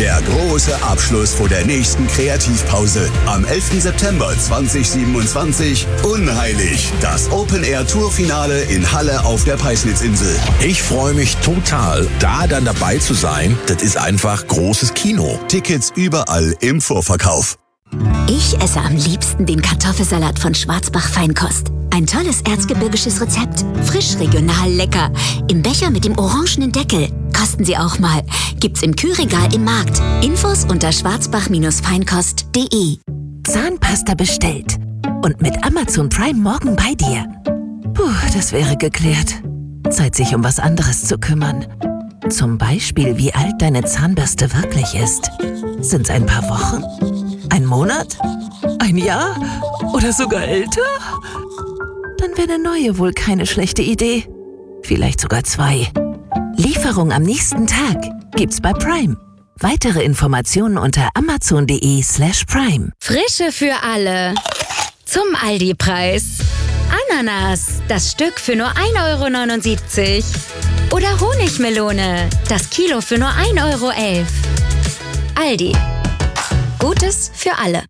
Der große Abschluss vor der nächsten Kreativpause. Am 11. September 2027. Unheilig. Das Open-Air-Tour-Finale in Halle auf der Peisnitzinsel. Ich freue mich total, da dann dabei zu sein. Das ist einfach großes Kino. Tickets überall im Vorverkauf. Ich esse am liebsten den Kartoffelsalat von Schwarzbach Feinkost. Ein tolles erzgebirgisches Rezept. Frisch, regional, lecker. Im Becher mit dem orangenen Deckel. Kosten Sie auch mal. Gibt's im Kühlregal im Markt. Infos unter schwarzbach-feinkost.de. Zahnpasta bestellt. Und mit Amazon Prime morgen bei dir. Puh, das wäre geklärt. Zeit, sich um was anderes zu kümmern. Zum Beispiel, wie alt deine Zahnbürste wirklich ist. Sind's ein paar Wochen? Ein Monat? Ein Jahr? Oder sogar älter? Dann wäre eine neue wohl keine schlechte Idee. Vielleicht sogar 2. Lieferung am nächsten Tag gibt's bei Prime. Weitere Informationen unter amazon.de/prime. Frische für alle. Zum Aldi-Preis. Ananas, das Stück für nur 1,79 €. Oder Honigmelone, das Kilo für nur 1,11 €. Aldi. Gutes für alle.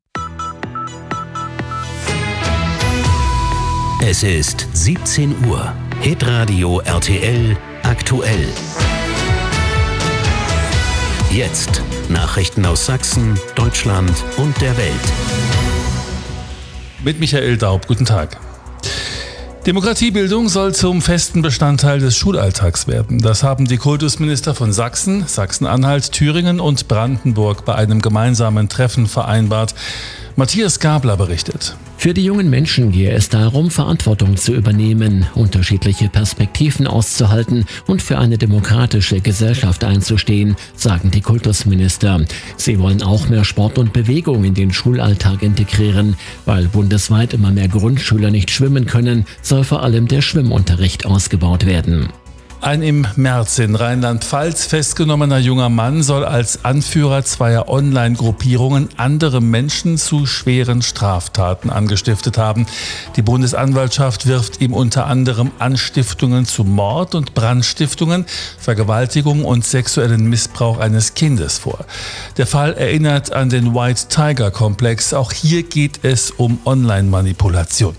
Es ist 17 Uhr. Hitradio RTL aktuell. Jetzt Nachrichten aus Sachsen, Deutschland und der Welt. Mit Michael Daub, guten Tag. Demokratiebildung soll zum festen Bestandteil des Schulalltags werden. Das haben die Kultusminister von Sachsen, Sachsen-Anhalt, Thüringen und Brandenburg bei einem gemeinsamen Treffen vereinbart. Matthias Gabler berichtet. Für die jungen Menschen gehe es darum, Verantwortung zu übernehmen, unterschiedliche Perspektiven auszuhalten und für eine demokratische Gesellschaft einzustehen, sagen die Kultusminister. Sie wollen auch mehr Sport und Bewegung in den Schulalltag integrieren. Weil bundesweit immer mehr Grundschüler nicht schwimmen können, soll vor allem der Schwimmunterricht ausgebaut werden. Ein im März in Rheinland-Pfalz festgenommener junger Mann soll als Anführer zweier Online-Gruppierungen andere Menschen zu schweren Straftaten angestiftet haben. Die Bundesanwaltschaft wirft ihm unter anderem Anstiftungen zu Mord und Brandstiftungen, Vergewaltigung und sexuellen Missbrauch eines Kindes vor. Der Fall erinnert an den White Tiger-Komplex. Auch hier geht es um Online-Manipulation.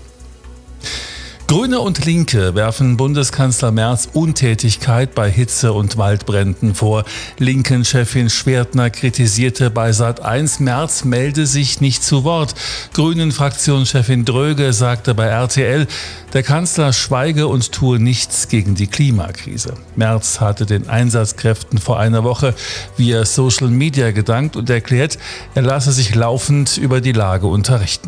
Grüne und Linke werfen Bundeskanzler Merz Untätigkeit bei Hitze- und Waldbränden vor. Linken-Chefin Schwertner kritisierte bei Sat.1, Merz melde sich nicht zu Wort. Grünen-Fraktionschefin Dröge sagte bei RTL, der Kanzler schweige und tue nichts gegen die Klimakrise. Merz hatte den Einsatzkräften vor einer Woche via Social Media gedankt und erklärt, er lasse sich laufend über die Lage unterrichten.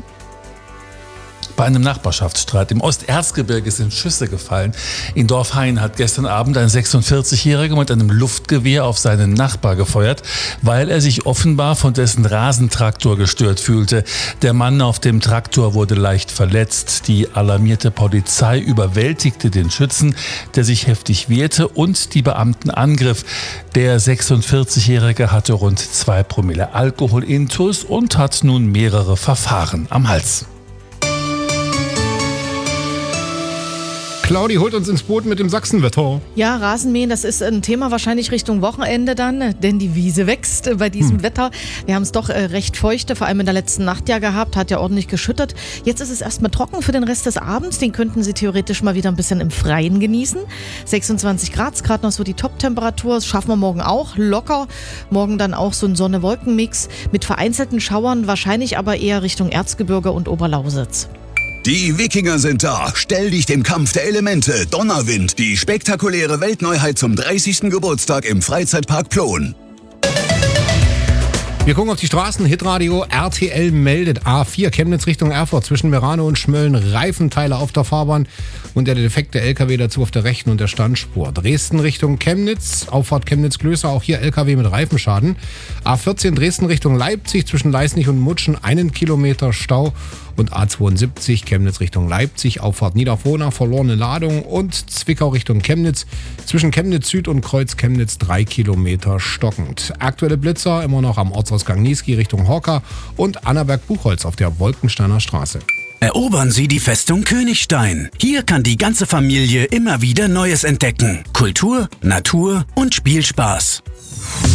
Bei einem Nachbarschaftsstreit im Osterzgebirge sind Schüsse gefallen. In Dorfhain hat gestern Abend ein 46-Jähriger mit einem Luftgewehr auf seinen Nachbar gefeuert, weil er sich offenbar von dessen Rasentraktor gestört fühlte. Der Mann auf dem Traktor wurde leicht verletzt. Die alarmierte Polizei überwältigte den Schützen, der sich heftig wehrte und die Beamten angriff. Der 46-Jährige hatte rund 2 Promille Alkoholintus und hat nun mehrere Verfahren am Hals. Claudi holt uns ins Boot mit dem Sachsenwetter. Ja, Rasenmähen, das ist ein Thema wahrscheinlich Richtung Wochenende dann, denn die Wiese wächst bei diesem Wetter. Wir haben es doch recht feuchte, vor allem in der letzten Nacht ja gehabt, hat ja ordentlich geschüttet. Jetzt ist es erstmal trocken für den Rest des Abends, den könnten Sie theoretisch mal wieder ein bisschen im Freien genießen. 26 Grad ist gerade noch so die Top-Temperatur, das schaffen wir morgen auch locker. Morgen dann auch so ein Sonne-Wolken-Mix mit vereinzelten Schauern, wahrscheinlich aber eher Richtung Erzgebirge und Oberlausitz. Die Wikinger sind da. Stell dich dem Kampf der Elemente. Donnerwind. Die spektakuläre Weltneuheit zum 30. Geburtstag im Freizeitpark Plon. Wir gucken auf die Straßen. Hitradio RTL meldet A4 Chemnitz Richtung Erfurt zwischen Merano und Schmölln. Reifenteile auf der Fahrbahn und der defekte LKW dazu auf der rechten und der Standspur. Dresden Richtung Chemnitz, Auffahrt Chemnitz-Klößer, auch hier LKW mit Reifenschaden. A14 Dresden Richtung Leipzig zwischen Leisnig und Mutschen 1 Kilometer Stau. Und A72 Chemnitz Richtung Leipzig, Auffahrt Niedervohna, verlorene Ladung und Zwickau Richtung Chemnitz. Zwischen Chemnitz Süd und Kreuz Chemnitz 3 Kilometer stockend. Aktuelle Blitzer immer noch am Ortsausgang Niesky Richtung Horka und Annaberg-Buchholz auf der Wolkensteiner Straße. Erobern Sie die Festung Königstein. Hier kann die ganze Familie immer wieder Neues entdecken. Kultur, Natur und Spielspaß.